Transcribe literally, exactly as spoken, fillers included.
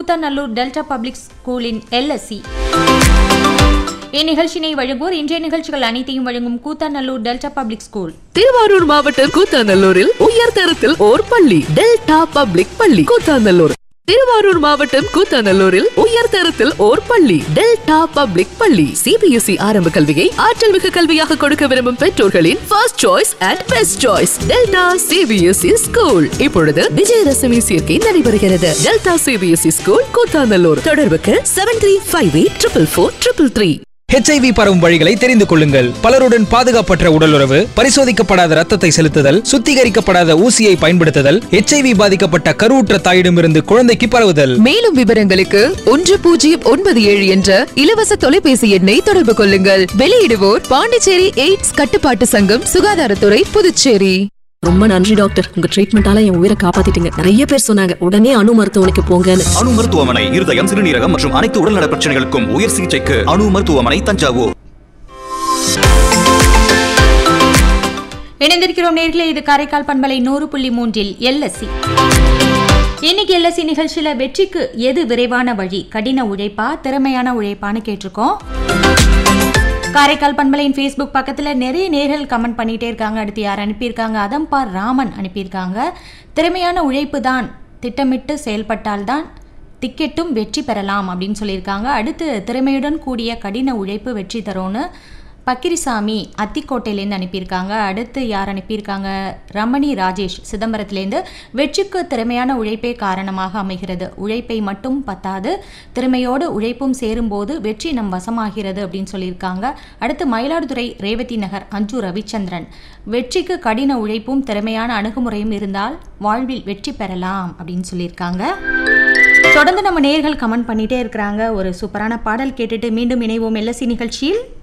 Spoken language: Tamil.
Koothanallur delta public ஸ்கூலின் LSC. இந்நிகழ்ச்சியை வழங்குவோர் இன்றைய நிகழ்ச்சிகள் அனைத்தையும் வழங்கும் Koothanallur delta public school. Thiruvarur மாவட்டம் கூத்தாநல்லூரில் உயர்தரத்தில் ஓர் பள்ளி, டெல்டா பப்ளிக் பள்ளி கூத்தாநல்லூர். திருவாரூர் மாவட்டம் கூத்தாநல்லூரில் உயர்தரத்தில் ஓர் பள்ளி, டெல்டா பப்ளிக் பள்ளி. சிபிஎஸ்இ ஆரம்ப கல்வியை ஆற்றல் மிகு கல்வியாக கொடுக்க விரும்பும் பெற்றோர்களின் first choice and best choice delta CBSE school. இப்பொழுது விஜயதசமி சேர்க்கை நடைபெறுகிறது. Delta CBSE school Koothanallur. தொடர்புக்கு seven three five eight triple four triple three. HIV பரவும் வழிகளை தெரிந்து கொள்ளுங்கள். பலருடன் பாதுகாப்பற்ற உடலுறவு, பரிசோதிக்கப்படாத ரத்தத்தை செலுத்துதல், சுத்திகரிக்கப்படாத ஊசியை பயன்படுத்துதல், ஹெச்ஐவி பாதிக்கப்பட்ட கருவுற்ற தாயிடமிருந்து குழந்தைக்கு பரவுதல். மேலும் விவரங்களுக்கு ஒன்று பூஜ்ஜியம் ஒன்பது ஏழு என்ற இலவச தொலைபேசி எண்ணை தொடர்பு கொள்ளுங்கள். வெளியிடுவோர் பாண்டிச்சேரி எய்ட்ஸ் கட்டுப்பாட்டு சங்கம், சுகாதாரத்துறை, புதுச்சேரி. ரொம்ப நன்றி டாக்டர், உங்க ட்ரீட்மெண்டால என் உயிரை காப்பாத்திட்டீங்க. நிறைய பேர் சொன்னாங்க உடனே அணு மருத்துவமனைக்கு போங்கன்னு. அணு மருத்துவமனை இருதயம், சிறுநீரகம் மற்றும் அனைத்து உடல்நல பிரச்சனைகளுக்கும் உயர் சிகிச்சைக்கு அணு மருத்துவமனை, தஞ்சாவூர். இணைந்திருக்கிறோம் நேர்களே, இது காரைக்கால் பண்பலை நூறு புள்ளி மூன்றில் எல்எஸ்சி. இன்னைக்கு எல்எஸ்சி நிகழ்ச்சியில வெற்றிக்கு எது விரைவான வழி, கடின உழைப்பா திறமையான உழைப்பான்னு கேட்டிருக்கோம். காரைக்கால் பண்பலையின் ஃபேஸ்புக் பக்கத்தில் நிறைய நேர்கள் கமெண்ட் பண்ணிகிட்டே இருக்காங்க. அடுத்து யார் அனுப்பியிருக்காங்க? அதம்பார் ராமன் அனுப்பியிருக்காங்க. திறமையான உழைப்பு தான், திட்டமிட்டு செயல்பட்டால்தான் டிக்கெட்டும் வெற்றி பெறலாம் அப்படின்னு சொல்லியிருக்காங்க. அடுத்து திறமையுடன் கூடிய கடின உழைப்பு வெற்றி தரும்னு பக்கிரிசாமி அத்திக்கோட்டையிலேருந்து அனுப்பியிருக்காங்க. அடுத்து யார் அனுப்பியிருக்காங்க? ரமணி ராஜேஷ் சிதம்பரத்திலேருந்து வெற்றிக்கு திறமையான உழைப்பே காரணமாக அமைகிறது, உழைப்பை மட்டும் பத்தாது திறமையோடு உழைப்பும் சேரும்போது வெற்றி நம் வசமாகிறது அப்படின்னு சொல்லியிருக்காங்க. அடுத்து மயிலாடுதுறை ரேவதி நகர் அஞ்சு ரவிச்சந்திரன், வெற்றிக்கு கடின உழைப்பும் திறமையான அணுகுமுறையும் இருந்தால் வாழ்வில் வெற்றி பெறலாம் அப்படின்னு சொல்லியிருக்காங்க. தொடர்ந்து நம்ம நேயர்கள் கமெண்ட் பண்ணிட்டே இருக்கிறாங்க. ஒரு சூப்பரான பாடல் கேட்டுட்டு மீண்டும் இணைவோம் எல்எஸ்சி நிகழ்ச்சியில்.